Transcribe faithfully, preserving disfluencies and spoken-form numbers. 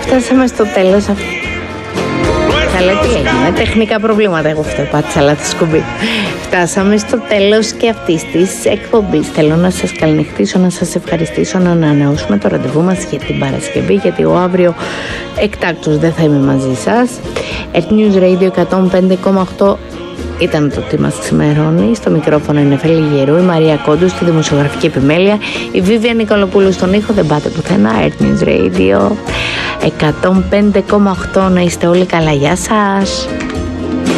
Φτάσαμε στο τέλος. Καλά, τι έγινε, τεχνικά προβλήματα, εγώ αυτό πάτησα λάθος κουμπί. Φτάσαμε στο τέλος και αυτής της εκπομπής. Θέλω να σας καληνυχτήσω, να σας ευχαριστήσω, να ανανεώσουμε το ραντεβού μας για την Παρασκευή, γιατί εγώ αύριο εκτάκτως δεν θα είμαι μαζί σας. Earth News Radio εκατόν πέντε κόμμα οκτώ ήταν το τι μας ξημερώνει. Στο μικρόφωνο είναι Φέλη Γερού, η Μαρία Κόντου στη δημοσιογραφική επιμέλεια, η Βίβια Νικολοπούλου στον ήχο. Δεν πάτε πουθενά. Earth News Radio εκατόν πέντε κόμμα οκτώ. Να είστε όλοι καλά. Γεια σας.